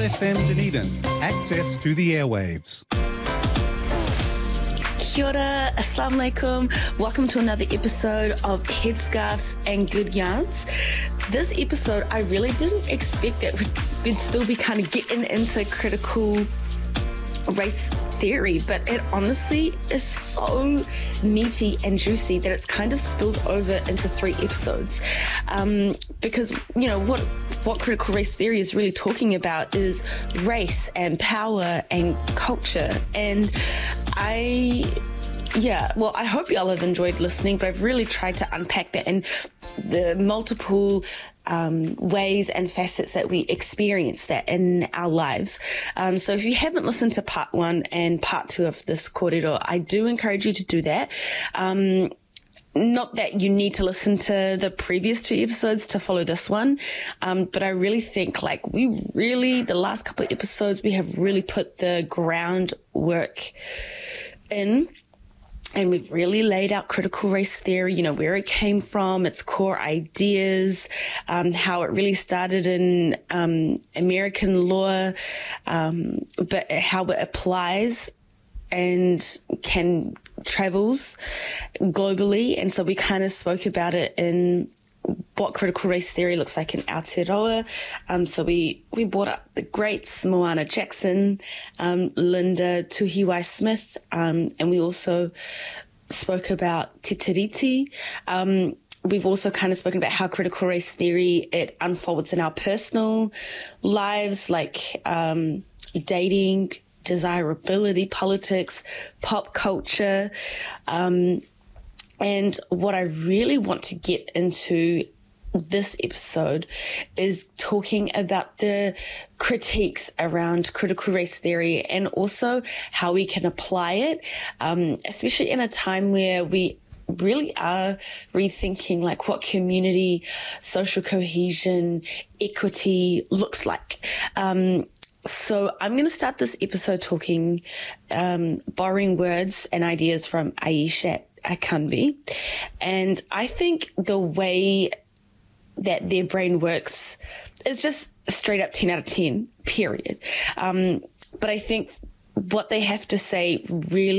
FM Dunedin. Access to the airwaves. Kia ora, assalamu alaikum. Welcome to another episode of Headscarves and Good Yarns. This episode, I really didn't expect that we'd still be kind of getting into critical race theory, but it honestly is so meaty and juicy that it's kind of spilled over into 3 episodes. Because, you know, what critical race theory is really talking about is race and power and culture. And I hope y'all have enjoyed listening, but I've really tried to unpack that in the multiple ways and facets that we experience that in our lives. So if you haven't listened to part 1 and part 2 of this kōrero, I do encourage you to do that. Not that you need to listen to the previous 2 episodes to follow this one, but I really think the last couple of episodes, we have really put the groundwork in. And we've really laid out critical race theory, you know, where it came from, its core ideas, how it really started in American law, but how it applies and travels globally. And so we kind of spoke about it in what critical race theory looks like in Aotearoa. So we brought up the greats, Moana Jackson, Linda Tuhiwai Smith, and we also spoke about Te Tiriti. We've also kind of spoken about how critical race theory, it unfolds in our personal lives, like dating, desirability, politics, pop culture, and what I really want to get into this episode is talking about the critiques around critical race theory and also how we can apply it, especially in a time where we really are rethinking like what community, social cohesion, equity looks like. So I'm going to start this episode talking, borrowing words and ideas from Aishat Akanbi. And I think the way that their brain works is just straight up 10 out of 10, period. But I think what they have to say really